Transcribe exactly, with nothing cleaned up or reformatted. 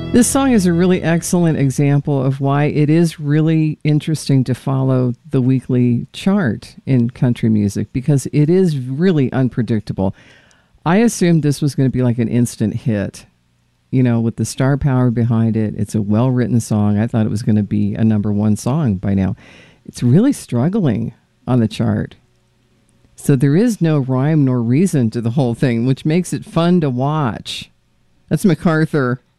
This song is a really excellent example of why it is really interesting to follow the weekly chart in country music, because it is really unpredictable. I assumed this was going to be like an instant hit, you know, with the star power behind it. It's a well-written song. I thought it was going to be a number one song by now. It's really struggling on the chart. So there is no rhyme nor reason to the whole thing, which makes it fun to watch. That's MacArthur.